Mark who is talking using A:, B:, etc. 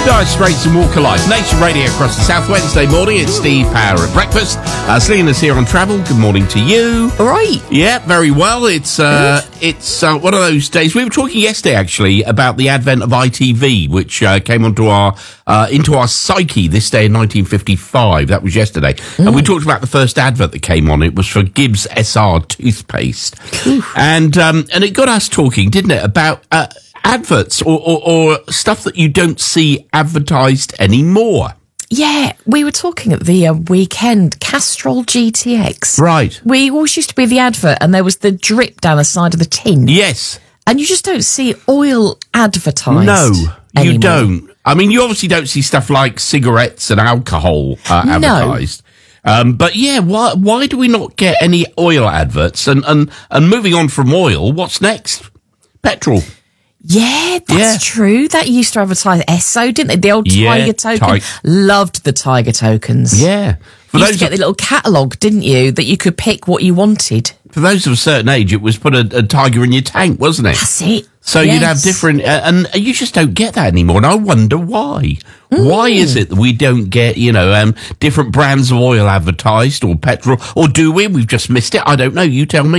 A: Dire Straits and Walk of Life. Nation Radio across the South. Wednesday morning, it's Steve Power at breakfast. Selina's here on travel. Good morning to you.
B: All right.
A: Yeah, very well. It's one of those days. We were talking yesterday, actually, about the advent of ITV, which came into our psyche this day in 1955. That was yesterday. And we talked about the first advert that came on. It was for Gibbs SR toothpaste. And it got us talking, didn't it, about adverts or stuff that you don't see advertised anymore.
B: Yeah, we were talking at the weekend, Castrol GTX.
A: Right.
B: We always used to be the advert and there was the drip down the side of the tin.
A: Yes.
B: And you just don't see oil advertised.
A: No,
B: anymore.
A: you don't. I mean, you obviously don't see stuff like cigarettes and alcohol advertised. But yeah, why do we not get any oil adverts? And moving on from oil, what's next? Petrol.
B: Yeah, that's true. That used to advertise Esso, didn't it? The old Tiger token. Loved the Tiger tokens.
A: Yeah.
B: You used to get the little catalogue, didn't you, that you could pick what you wanted.
A: For those of a certain age, it was put a tiger in your tank, wasn't it?
B: That's it.
A: So you'd have different, and you just don't get that anymore. And I wonder why. Why is it that we don't get, different brands of oil advertised or petrol? Or do we? We've just missed it. I don't know. You tell me.